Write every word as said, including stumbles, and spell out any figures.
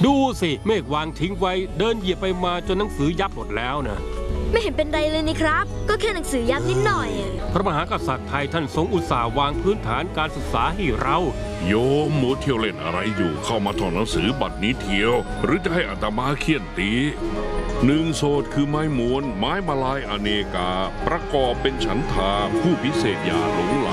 ดูสิเมฆวางทิ้งไว้เดินเหยียบไปมาจนหนังสือยับหมดแล้วนะไม่เห็นเป็นไรเลยนี่ครับก็แค่หนังสือยับนิดหน่อยพระมหากษัตริย์ไทยท่านทรงอุตส่าห์วางพื้นฐานการศึกษาให้เราโยมหมูเที่ยวเล่นอะไรอยู่เข้ามาท่องหนังสือบัดนี้เที่ยวหรือจะให้อาตมาเคี่ยนตีหนึ่งโสดคือไม้มวนไม้มาลายอเนกาประกอบเป็นฉันทาผู้พิเศษอย่าหลงไหล